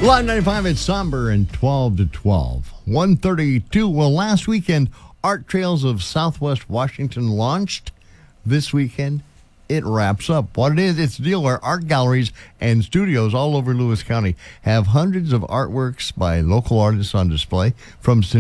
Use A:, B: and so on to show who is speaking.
A: Live 95 at Somber and 12 to 12. 132. Well, last weekend, Art Trails of Southwest Washington launched. This weekend, it wraps up. What it is, it's a deal where art galleries and studios all over Lewis County have hundreds of artworks by local artists on display, from